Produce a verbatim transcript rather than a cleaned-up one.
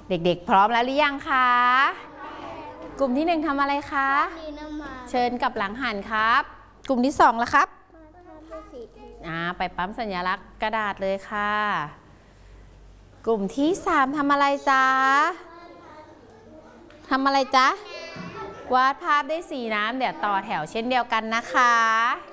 เด็กๆพร้อมแล้วหรือยังคะกลุ่มที่หนึ่งทำอะไรคะเชิญกับหลังหันครับกลุ่มที่สองล่ะครับอ่าไปปั๊มสัญลักษณ์กระดาษเลยค่ะกลุ่มที่สามทำอะไรจ๊ะทำอะไรจ๊ะวาดภาพได้สีน้ำเดี๋ยวต่อแถวเช่นเดียวกันนะคะ